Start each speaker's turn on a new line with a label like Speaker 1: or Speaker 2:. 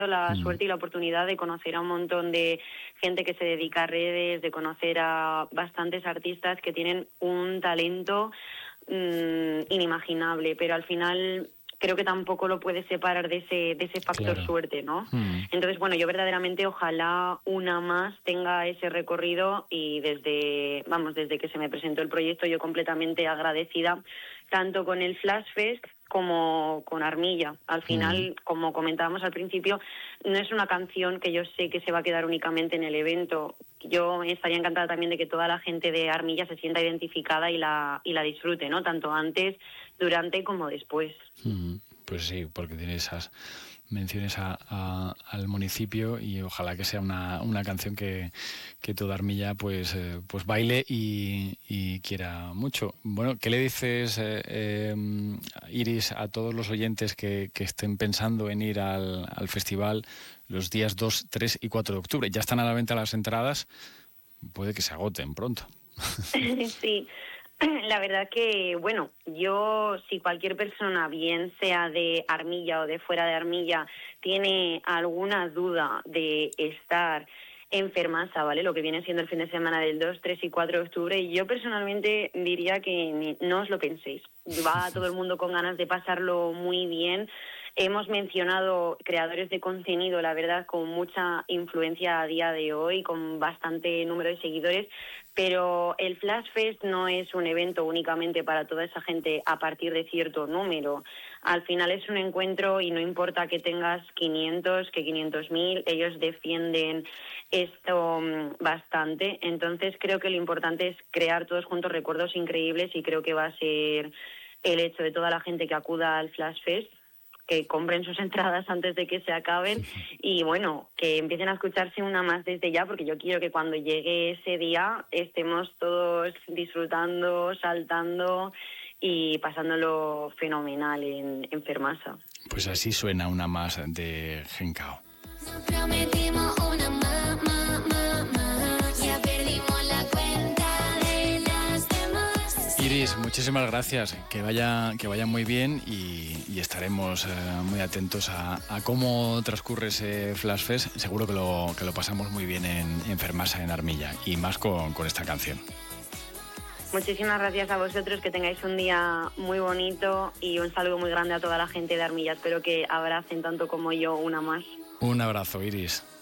Speaker 1: la suerte y la oportunidad de conocer a un montón de gente que se dedica a redes, de conocer a bastantes artistas que tienen un talento inimaginable, pero al final creo que tampoco lo puedes separar de ese factor suerte, ¿no? Entonces, bueno, yo verdaderamente ojalá una más tenga ese recorrido y desde que se me presentó el proyecto yo completamente agradecida tanto con el Flash Fest como con Armilla. Al final, como comentábamos al principio, no es una canción que yo sé que se va a quedar únicamente en el evento. Yo estaría encantada también de que toda la gente de Armilla se sienta identificada y la disfrute, ¿no? Tanto antes, durante como después.
Speaker 2: Pues sí, porque tiene esas menciones al municipio y ojalá que sea una canción que toda Armilla pues baile y quiera mucho. Bueno, ¿qué le dices, Iris, a todos los oyentes que estén pensando en ir al festival los días 2, 3 y 4 de octubre? Ya están a la venta las entradas, puede que se agoten pronto.
Speaker 1: Sí. La verdad que, bueno, si cualquier persona, bien sea de Armilla o de fuera de Armilla, tiene alguna duda de estar en Fermasa, ¿vale? Lo que viene siendo el fin de semana del 2, 3 y 4 de octubre, yo personalmente diría que no os lo penséis. Va todo el mundo con ganas de pasarlo muy bien. Hemos mencionado creadores de contenido, la verdad, con mucha influencia a día de hoy, con bastante número de seguidores, pero el Flash Fest no es un evento únicamente para toda esa gente a partir de cierto número. Al final es un encuentro y no importa que tengas 500, que 500.000, ellos defienden esto bastante. Entonces creo que lo importante es crear todos juntos recuerdos increíbles y creo que va a ser el hecho de toda la gente que acuda al Flash Fest, que compren sus entradas antes de que se acaben y bueno, que empiecen a escucharse una más desde ya, porque yo quiero que cuando llegue ese día estemos todos disfrutando, saltando y pasándolo fenomenal en Fermasa.
Speaker 2: Pues así suena una más de Gencao.
Speaker 3: Prometimos una ya perdimos la cuenta de las demás.
Speaker 2: Iris, muchísimas gracias, que vaya muy bien y estaremos muy atentos a cómo transcurre ese Flash Fest. Seguro que lo pasamos muy bien en Fermasa, en Armilla, y más con esta canción.
Speaker 1: Muchísimas gracias a vosotros, que tengáis un día muy bonito y un saludo muy grande a toda la gente de Armilla. Espero que abracen tanto como yo una más.
Speaker 2: Un abrazo, Iris.